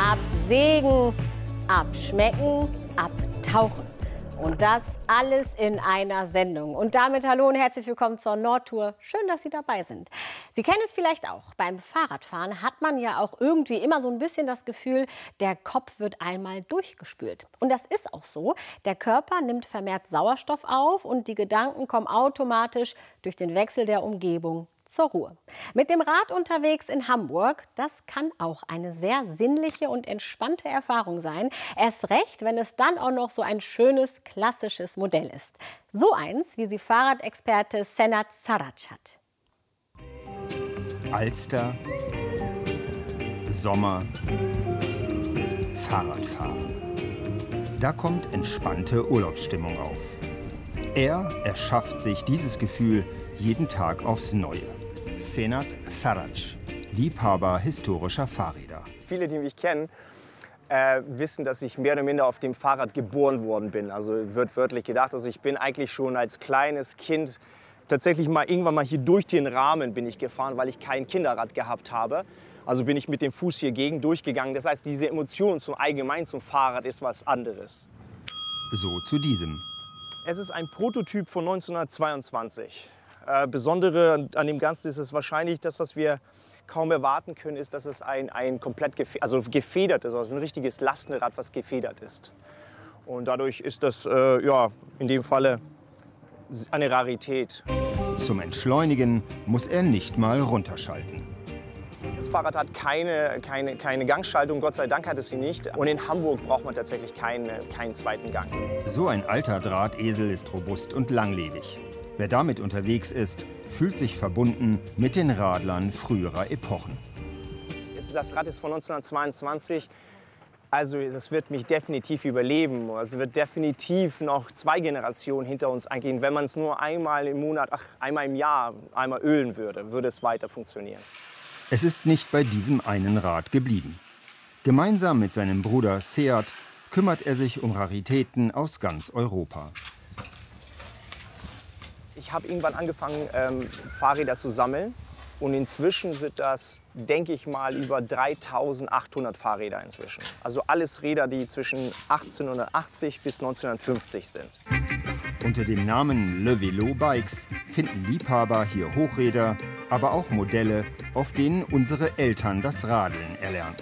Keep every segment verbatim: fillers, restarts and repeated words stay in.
absägen, abschmecken, abtauchen. Und das alles in einer Sendung. Und damit hallo und herzlich willkommen zur Nordtour. Schön, dass Sie dabei sind. Sie kennen es vielleicht auch. Beim Fahrradfahren hat man ja auch irgendwie immer so ein bisschen das Gefühl, der Kopf wird einmal durchgespült. Und das ist auch so. Der Körper nimmt vermehrt Sauerstoff auf und die Gedanken kommen automatisch durch den Wechsel der Umgebung zur Ruhe. Mit dem Rad unterwegs in Hamburg, das kann auch eine sehr sinnliche und entspannte Erfahrung sein. Erst recht, wenn es dann auch noch so ein schönes, klassisches Modell ist. So eins, wie sie Fahrradexperte Senad Sarac hat. Alster, Sommer, Fahrradfahren. Da kommt entspannte Urlaubsstimmung auf. Er erschafft sich dieses Gefühl jeden Tag aufs Neue. Senad Sarac, Liebhaber historischer Fahrräder. Viele, die mich kennen, äh, wissen, dass ich mehr oder minder auf dem Fahrrad geboren worden bin. Also wird wörtlich gedacht, also ich bin eigentlich schon als kleines Kind tatsächlich mal irgendwann mal hier durch den Rahmen bin ich gefahren, weil ich kein Kinderrad gehabt habe. Also bin ich mit dem Fuß hier gegen durchgegangen. Das heißt, diese Emotion zum allgemein zum Fahrrad ist was anderes. So zu diesem. Es ist ein Prototyp von neunzehnhundertzweiundzwanzig. Äh, Besondere an dem Ganzen ist es wahrscheinlich, das, was wir kaum erwarten können, ist, dass es ein, ein komplett gefe also gefedert ist. Also ein richtiges Lastenrad, was gefedert ist. Und dadurch ist das äh, ja, in dem Falle eine Rarität. Zum Entschleunigen muss er nicht mal runterschalten. Das Fahrrad hat keine, keine, keine Gangschaltung, Gott sei Dank hat es sie nicht. Und in Hamburg braucht man tatsächlich keinen, keinen zweiten Gang. So ein alter Drahtesel ist robust und langlebig. Wer damit unterwegs ist, fühlt sich verbunden mit den Radlern früherer Epochen. Jetzt, das Rad ist von neunzehnhundertzweiundzwanzig. Also das wird mich definitiv überleben. Es wird definitiv noch zwei Generationen hinter uns eingehen. Wenn man es nur einmal im Monat, ach, einmal im Jahr einmal ölen würde, würde es weiter funktionieren. Es ist nicht bei diesem einen Rad geblieben. Gemeinsam mit seinem Bruder Sead kümmert er sich um Raritäten aus ganz Europa. Ich habe irgendwann angefangen, ähm, Fahrräder zu sammeln. Und inzwischen sind das, denke ich mal, über dreitausendachthundert Fahrräder inzwischen. Also alles Räder, die zwischen achtzehnhundertachtzig bis neunzehnhundertfünfzig sind. Unter dem Namen Le Vélo Bikes finden Liebhaber hier Hochräder, aber auch Modelle, auf denen unsere Eltern das Radeln erlernten.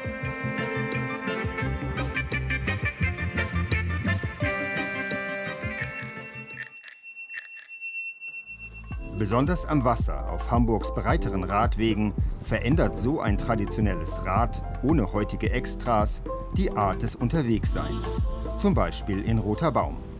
Besonders am Wasser, auf Hamburgs breiteren Radwegen, verändert so ein traditionelles Rad ohne heutige Extras die Art des Unterwegsseins. Zum Beispiel in Roter Baum.